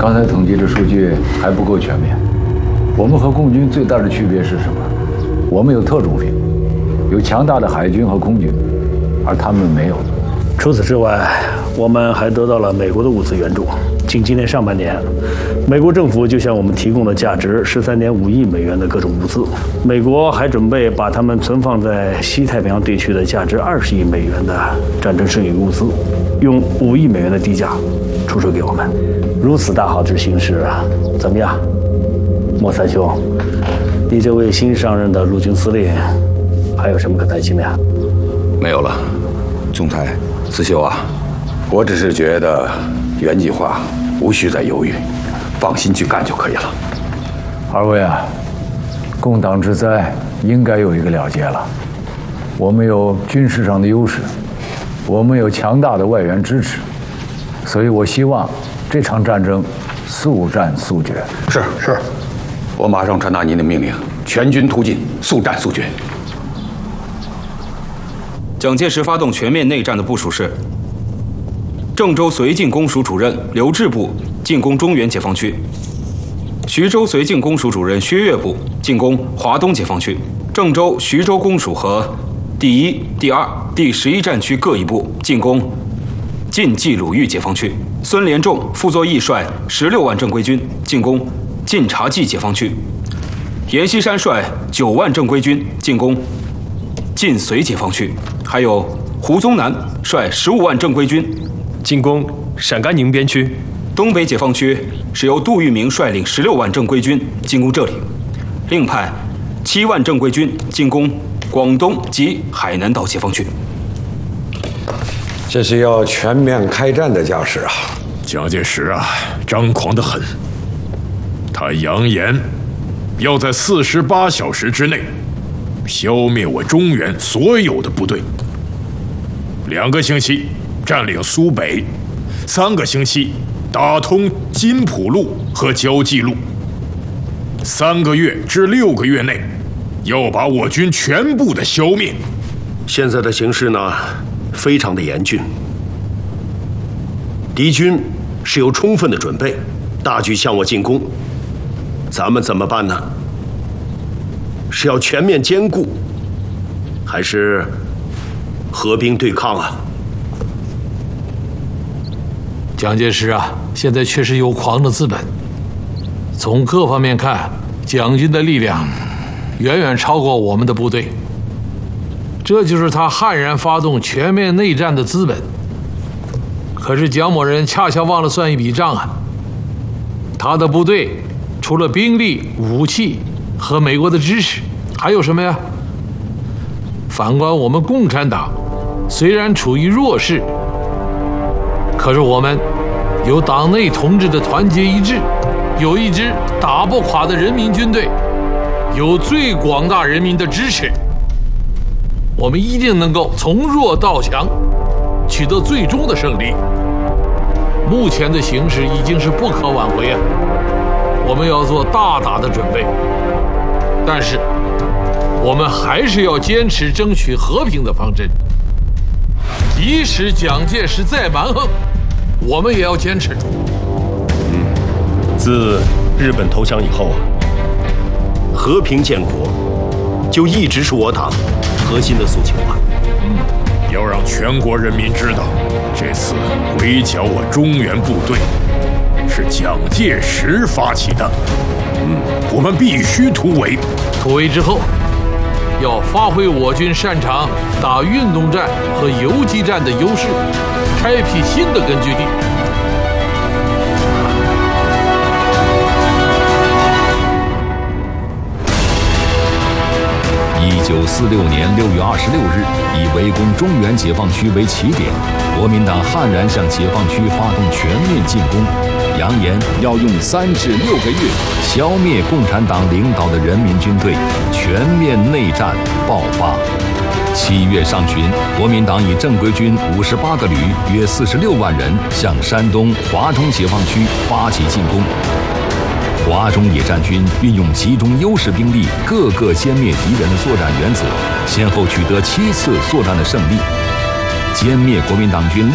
刚才统计的数据还不够全面。我们和共军最大的区别是什么？我们有特种兵，有强大的海军和空军，而他们没有。 除此之外，我们还得到了美国的物资援助。近今年上半年，美国政府就向我们提供了价值13.5亿美元的各种物资。美国还准备把他们存放在西太平洋地区的价值20亿美元的战争剩余物资，用5亿美元的低价出售给我们。如此大好之形势，怎么样，莫三兄？你这位新上任的陆军司令，还有什么可担心的呀？ 没有了，总裁，刺绣啊，我只是觉得原计划无需再犹豫，放心去干就可以了。 二位啊，共党之灾应该有一个了结了。我们有军事上的优势，我们有强大的外援支持，所以我希望这场战争速战速决。 是，我马上传达您的命令，全军突进，速战速决。 蒋介石发动全面内战的部署是：郑州绥靖公署主任刘志部进攻中原解放区，徐州绥靖公署主任薛岳部进攻华东解放区，郑州、徐州公署和第1、第2、第11战区各一部进攻晋冀鲁豫解放区。孙连仲副作义率16万正规军进攻晋察冀解放区，阎锡山率9万正规军进攻晋绥解放区，还有胡宗南率15万正规军进攻陕甘宁边区。 东北解放区是由杜聿明率领16万正规军进攻这里，另派7万正规军进攻广东及海南岛解放区。 这是要全面开战的架势啊！ 蒋介石啊，张狂得很。他扬言要在48小时之内消灭我中原所有的部队，2个星期占领苏北，3个星期打通津浦路和胶济路，3个月至6个月内要把我军全部的消灭。 现在的形势呢，非常的严峻，敌军是有充分的准备，大举向我进攻，咱们怎么办呢？是要全面兼顾，还是合兵对抗啊？ 蒋介石啊，现在确实有狂的资本。从各方面看，蒋军的力量远远超过我们的部队，这就是他悍然发动全面内战的资本。可是蒋某人恰恰忘了算一笔账啊，他的部队除了兵力、武器和美国的支持，还有什么呀？反观我们共产党，虽然处于弱势，可是我们有党内同志的团结一致，有一支打不垮的人民军队，有最广大人民的支持，我们一定能够从弱到强，取得最终的胜利。目前的形势已经是不可挽回啊，我们要做大打的准备，但是我们还是要坚持争取和平的方针。即使蒋介石再蛮横，我们也要坚持。 自日本投降以后啊，和平建国就一直是我党核心的诉求啊。 要让全国人民知道，这次围剿我中原部队是蒋介石发起的。我们必须突围。 突围之后，要发挥我军擅长打运动战和游击战的优势，开辟新的根据地。 1946年6月26日，以围攻中原解放区为起点，国民党悍然向解放区发动全面进攻，扬言要用3至6个月消灭共产党领导的人民军队，全面内战爆发。7月上旬，国民党以正规军58个旅，约46万人，向山东华中解放区发起进攻。华中野战军运用集中优势兵力，各个歼灭敌人的作战原则，先后取得7次作战的胜利，歼灭国民党军